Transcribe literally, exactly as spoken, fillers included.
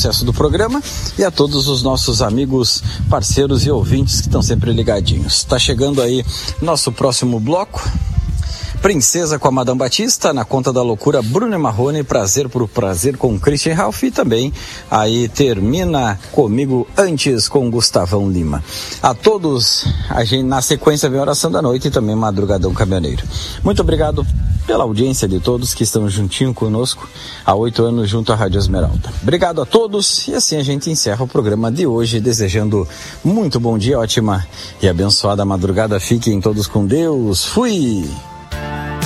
sucesso do programa e a todos os nossos amigos, parceiros e ouvintes que estão sempre ligadinhos. Está chegando aí nosso próximo bloco. Princesa com a Madame Batista, na conta da loucura Bruno Marrone, Prazer por Prazer com Christian Ralph e também aí termina comigo antes com Gustavão Lima. A todos, a gente, na sequência vem Oração da Noite e também Madrugadão Caminhoneiro. Muito obrigado pela audiência de todos que estão juntinho conosco há oito anos junto à Rádio Esmeralda. Obrigado a todos e assim a gente encerra o programa de hoje desejando muito bom dia, ótima e abençoada madrugada. Fiquem todos com Deus. Fui!